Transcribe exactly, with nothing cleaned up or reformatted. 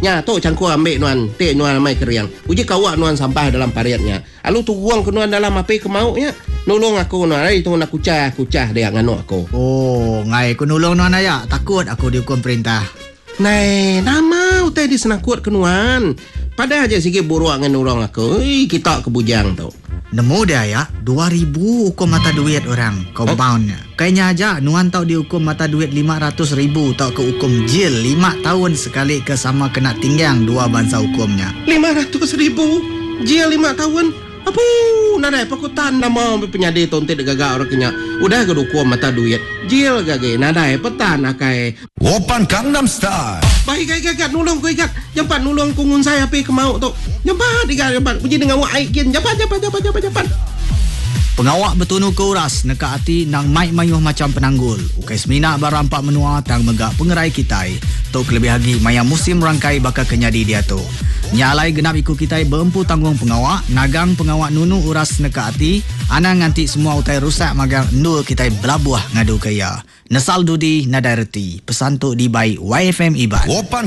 Nya tu cangku ambil nuan, te nuan mai keriang. Uji kawak nuan sampah dalam pariatnya. Alu tu buang ke nuan dalam api ke mau nya. Nolong aku nuan, ai tu nak kucah, kucah dia nganu aku. Oh, ngai ku nolong nuan aya. Takut aku dihukum perintah. Nai, nama utai di senakut ke nuan. Pada aja sikit buruak dengan nolong aku. Ih, kita kebujang tu. Nemu dia ya, dua ribu hukum mata duit orang, compoundnya. Huh? Kayaknya aja, nuan tau dihukum mata duit lima ratus ribu, tau ke hukum jil lima tahun sekali ke sama kena tinggang dua bangsa hukumnya. lima ratus ribu? Jil lima tahun? Apa? Nadai pakutan nama penyadi tonte gagak orang kenya. Udah ke hukum mata duit. Jil gagak, nadai petan akai. Open Gangnam Style. Baik gagak gagak nulung ku ikat. Jampat nulung kungun saya pi ke mau tu. Jampat ikat jampat. Puji dengan wak aikin. Jampat jampat jampat jampat jampat. Pengawak betunu ke uras neka ati nang mai mayuh macam penanggul. Ukai semina barampak menua tang megak pengerai kitai. Tok lebih lagi maya musim rangkai bakal kenyadi dia tu. Nyalai genap ikut kitai berempu tanggung pengawak, nagang pengawak nunu uras neka ati, ana nganti semua utai rusak magang nul kitai belabuah ngadu kaya. Nesal dudi nadai reti. Pesan tu di by Y F M Iban.